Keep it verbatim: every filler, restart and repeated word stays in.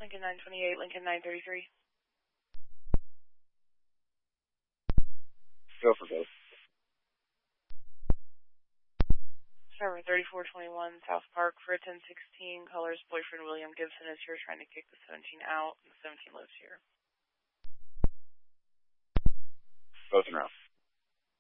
Lincoln nine twenty-eight, Lincoln nine thirty-three. Go for both. Server thirty-four twenty-one, South Park, for a ten sixteen, callers boyfriend William Gibson is here trying to kick the seventeen out, and the seventeen lives here. Both in route.